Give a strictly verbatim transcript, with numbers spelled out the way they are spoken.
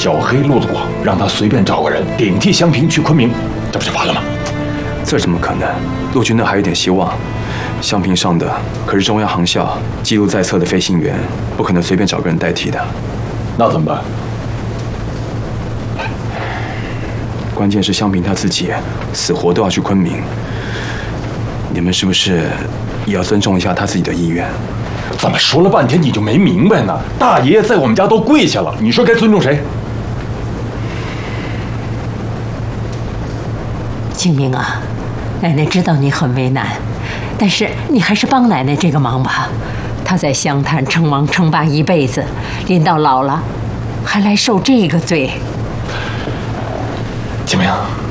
小黑路子广，让他随便找个人顶替香萍去昆明，这不就完了吗？ 这怎么可能？陆军那还有点希望。香萍上的可是中央航校记录在册的飞行员，不可能随便找个人代替的。 那怎么办？ 关键是香萍她自己死活都要去昆明，你们是不是也要尊重一下她自己的意愿？ 怎么说了半天你就没明白呢？大爷爷在我们家都跪下了，你说该尊重谁？ 清明啊，奶奶知道你很为难，但是你还是帮奶奶这个忙吧。她在湘潭称王称霸一辈子，临到老了，还来受这个罪。 清明。